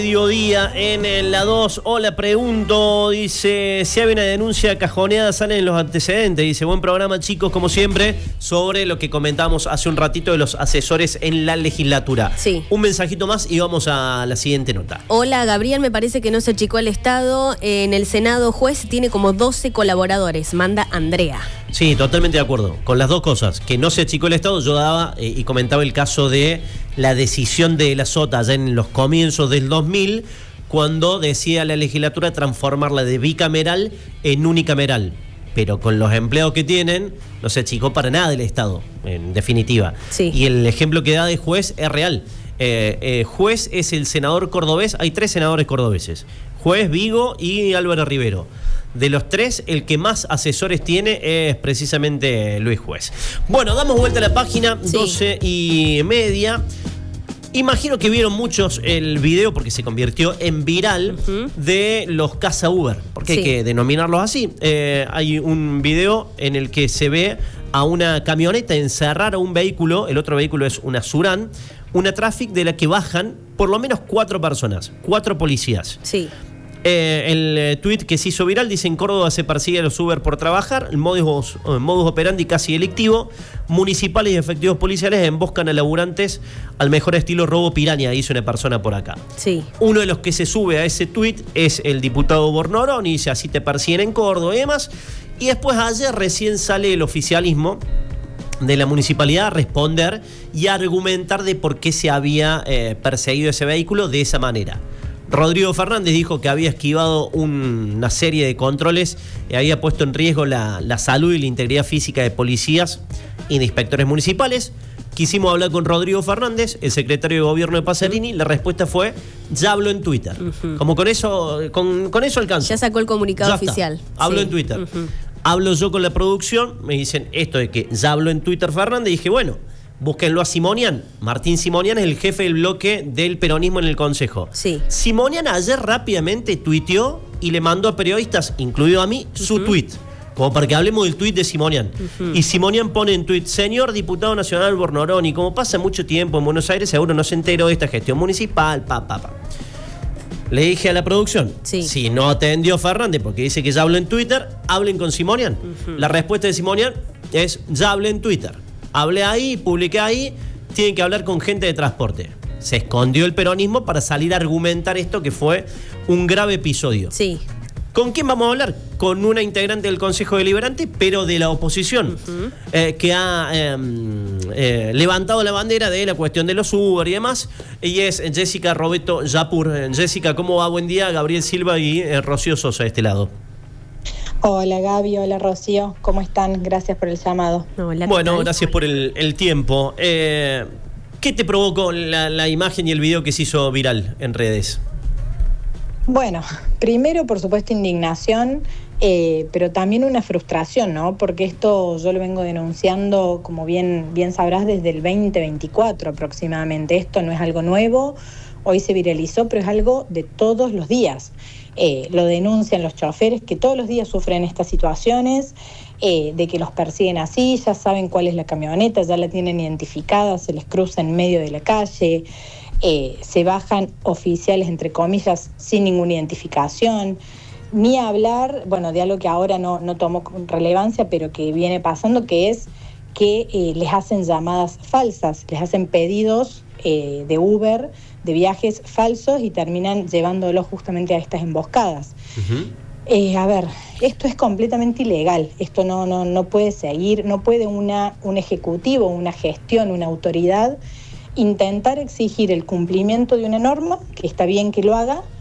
Mediodía en la 2. Hola, pregunto, dice, si hay una denuncia cajoneada, salen los antecedentes. Dice, buen programa, chicos, como siempre, sobre lo que comentamos hace un ratito de los asesores en la legislatura. Sí. Un mensajito más y vamos a la siguiente nota. Hola, Gabriel, me parece que no se achicó el Estado. En el Senado, juez tiene como 12 colaboradores, manda Andrea. Sí, totalmente de acuerdo con las dos cosas. Que no se achicó el Estado. Yo daba y comentaba el caso de la decisión de la Sota allá en los comienzos del 2000, cuando decía la legislatura transformarla de bicameral en unicameral. Pero con los empleados que tienen, no se achicó para nada el Estado, en definitiva. Sí. Y el ejemplo que da de juez es real. Juez es el senador cordobés. Hay 3 senadores cordobeses: Juez, Vigo y Álvaro Rivero. De los 3, el que más asesores tiene es precisamente Luis Juez. Bueno, damos vuelta a la página, sí. 12:30. Imagino que vieron muchos el video, porque se convirtió en viral, de los caza Uber, porque hay que denominarlos así. Hay un video en el que se ve a una camioneta encerrar a un vehículo, el otro vehículo es una Surán, una Traffic de la que bajan por lo menos 4 personas, 4 policías. Sí. El tuit que se hizo viral dice: en Córdoba se persigue a los Uber por trabajar, el modus operandi casi delictivo, municipales y efectivos policiales emboscan a laburantes al mejor estilo robo piraña, dice una persona por acá. Sí. Uno de los que se sube a ese tuit es el diputado Bornorón y dice: así te persiguen en Córdoba y demás. Y después ayer recién sale el oficialismo de la municipalidad a responder y a argumentar de por qué se había perseguido ese vehículo de esa manera. Rodrigo Fernández dijo que había esquivado una serie de controles y había puesto en riesgo la salud y la integridad física de policías y de inspectores municipales. Quisimos hablar con Rodrigo Fernández, el secretario de gobierno de Pacerini. La respuesta fue: ya habló en Twitter. Como con eso alcanza. Ya sacó el comunicado oficial. Hablo en Twitter. Hablo yo con la producción, me dicen esto de que ya habló en Twitter Fernández, y dije, bueno, búsquenlo a Simonian. Martín Simonian es el jefe del bloque del peronismo en el Consejo. Sí. Simonian ayer rápidamente tuiteó y le mandó a periodistas, incluido a mí, su tuit, como para que hablemos del tuit de Simonian. Y Simonian pone en tuit: señor diputado nacional Bornorón, y como pasa mucho tiempo en Buenos Aires, seguro no se enteró de esta gestión municipal, Le dije a la producción, si no atendió Fernández porque dice que ya habló en Twitter, hablen con Simonian. La respuesta de Simonian es: ya hablé en Twitter. Hablé ahí, publiqué ahí, tienen que hablar con gente de transporte. Se escondió el peronismo para salir a argumentar esto, que fue un grave episodio. Sí. ¿Con quién vamos a hablar? Con una integrante del Consejo Deliberante, pero de la oposición, que ha levantado la bandera de la cuestión de los Uber y demás, y es Jessica Robeto Yapur. Jessica, ¿cómo va? Buen día. Gabriel Silva y Rocío Sosa de este lado. Hola Gaby, hola Rocío, ¿cómo están? Gracias por el llamado. Hola, bueno, gracias por el tiempo. ¿Qué te provocó la imagen y el video que se hizo viral en redes? Bueno, primero por supuesto indignación, pero también una frustración, ¿no? Porque esto yo lo vengo denunciando, como bien sabrás, desde el 2024 aproximadamente. Esto no es algo nuevo, hoy se viralizó, pero es algo de todos los días. Lo denuncian los choferes que todos los días sufren estas situaciones, de que los persiguen así, ya saben cuál es la camioneta, ya la tienen identificada, se les cruza en medio de la calle, se bajan oficiales, entre comillas, sin ninguna identificación. Ni hablar, bueno, de algo que ahora no tomó relevancia, pero que viene pasando, que es que les hacen llamadas falsas, les hacen pedidos de Uber, de viajes falsos, y terminan llevándolos justamente a estas emboscadas. A ver, esto es completamente ilegal, esto no puede seguir, no puede un ejecutivo, una gestión, una autoridad intentar exigir el cumplimiento de una norma, que está bien que lo haga,